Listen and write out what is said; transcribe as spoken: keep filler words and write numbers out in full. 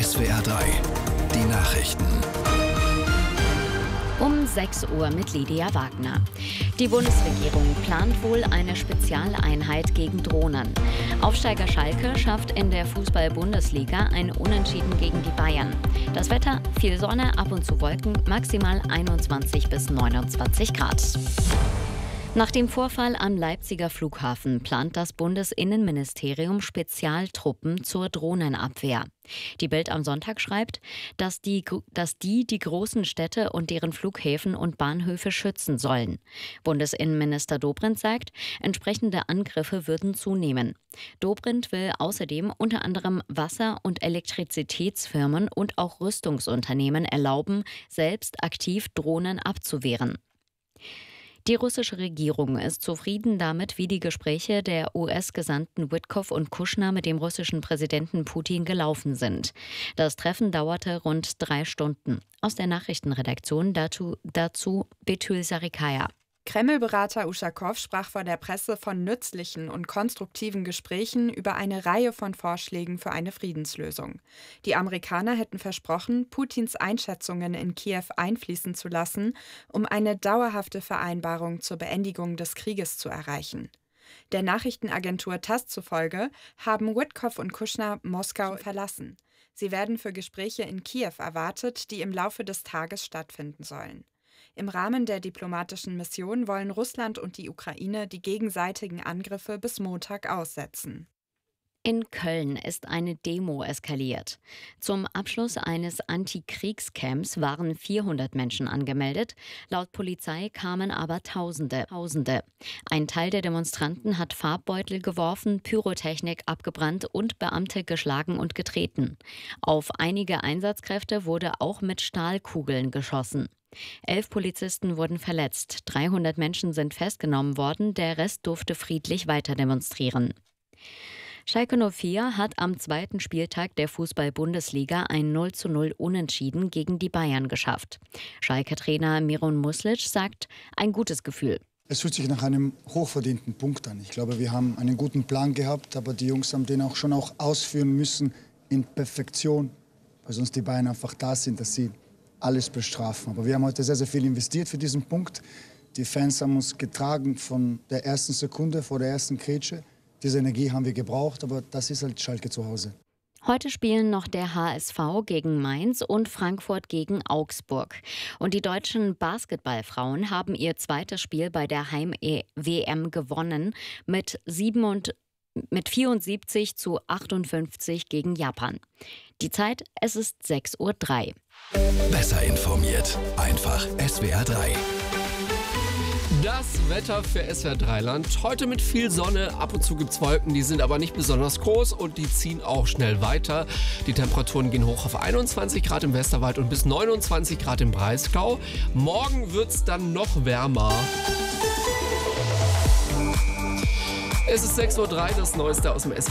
S W R drei, die Nachrichten. Um sechs Uhr mit Lydia Wagner. Die Bundesregierung plant wohl eine Spezialeinheit gegen Drohnen. Aufsteiger Schalke schafft in der Fußball-Bundesliga ein Unentschieden gegen die Bayern. Das Wetter, viel Sonne, ab und zu Wolken, maximal einundzwanzig bis neunundzwanzig Grad. Nach dem Vorfall am Leipziger Flughafen plant das Bundesinnenministerium Spezialtruppen zur Drohnenabwehr. Die Bild am Sonntag schreibt, dass die, dass die die großen Städte und deren Flughäfen und Bahnhöfe schützen sollen. Bundesinnenminister Dobrindt sagt, entsprechende Angriffe würden zunehmen. Dobrindt will außerdem unter anderem Wasser- und Elektrizitätsfirmen und auch Rüstungsunternehmen erlauben, selbst aktiv Drohnen abzuwehren. Die russische Regierung ist zufrieden damit, wie die Gespräche der U S-Gesandten Witkoff und Kushner mit dem russischen Präsidenten Putin gelaufen sind. Das Treffen dauerte rund drei Stunden. Aus der Nachrichtenredaktion dazu, dazu Betül Sarikaya. Kreml-Berater Uschakow sprach vor der Presse von nützlichen und konstruktiven Gesprächen über eine Reihe von Vorschlägen für eine Friedenslösung. Die Amerikaner hätten versprochen, Putins Einschätzungen in Kiew einfließen zu lassen, um eine dauerhafte Vereinbarung zur Beendigung des Krieges zu erreichen. Der Nachrichtenagentur TASS zufolge haben Witkoff und Kushner Moskau verlassen. Sie werden für Gespräche in Kiew erwartet, die im Laufe des Tages stattfinden sollen. Im Rahmen der diplomatischen Mission wollen Russland und die Ukraine die gegenseitigen Angriffe bis Montag aussetzen. In Köln ist eine Demo eskaliert. Zum Abschluss eines Antikriegscamps waren vierhundert Menschen angemeldet. Laut Polizei kamen aber Tausende. Tausende. Ein Teil der Demonstranten hat Farbbeutel geworfen, Pyrotechnik abgebrannt und Beamte geschlagen und getreten. Auf einige Einsatzkräfte wurde auch mit Stahlkugeln geschossen. Elf Polizisten wurden verletzt, dreihundert Menschen sind festgenommen worden, der Rest durfte friedlich weiter demonstrieren. Schalke null vier hat am zweiten Spieltag der Fußball-Bundesliga ein null zu null Unentschieden gegen die Bayern geschafft. Schalke-Trainer Miron Muslic sagt, ein gutes Gefühl. Es fühlt sich nach einem hochverdienten Punkt an. Ich glaube, wir haben einen guten Plan gehabt, aber die Jungs haben den auch schon auch ausführen müssen in Perfektion, weil sonst die Bayern einfach da sind, dass sie alles bestrafen. Aber wir haben heute sehr, sehr viel investiert für diesen Punkt. Die Fans haben uns getragen von der ersten Sekunde, vor der ersten Grätsche. Diese Energie haben wir gebraucht, aber das ist halt Schalke zu Hause. Heute spielen noch der H S V gegen Mainz und Frankfurt gegen Augsburg. Und die deutschen Basketballfrauen haben ihr zweites Spiel bei der Heim-W M gewonnen mit sieben und mit vierundsiebzig zu achtundfünfzig gegen Japan. Die Zeit, es ist sechs Uhr drei. Besser informiert, einfach S W R drei. Das Wetter für S W R drei Land. Heute mit viel Sonne, ab und zu gibt es Wolken, die sind aber nicht besonders groß und die ziehen auch schnell weiter. Die Temperaturen gehen hoch auf einundzwanzig Grad im Westerwald und bis neunundzwanzig Grad im Breisgau. Morgen wird es dann noch wärmer. Es ist sechs Uhr drei, das Neueste aus dem S W R